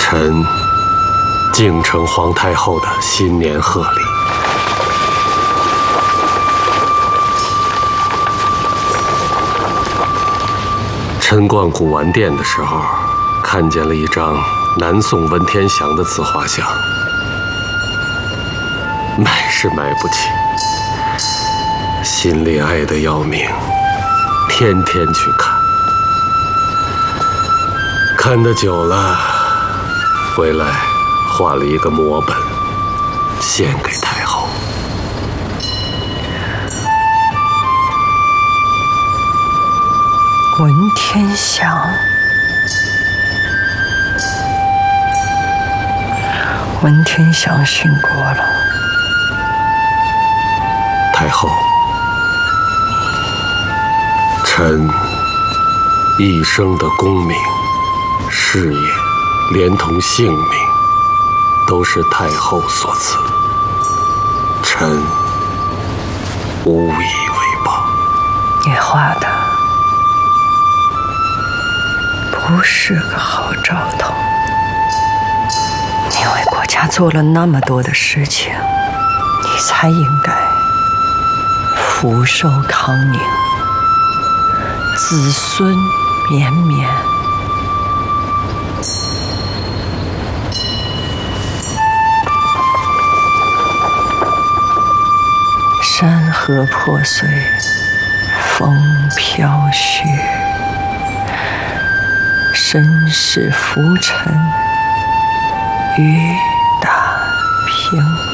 臣敬承皇太后的新年贺礼。臣逛古玩店的时候，看见了一张南宋文天祥的自画像，买是买不起，心里爱得要命，天天去看。看得久了，回来画了一个摹本，献给太后。 文天祥，文天祥殉国了。 太后，臣一生的功名、事业，连同性命，都是太后所赐，臣无以为报。 你画的不是个好兆头。你为国家做了那么多的事情，你才应该福寿康宁，子孙绵绵。山河破碎，风飘雪，身世浮沉，雨打萍。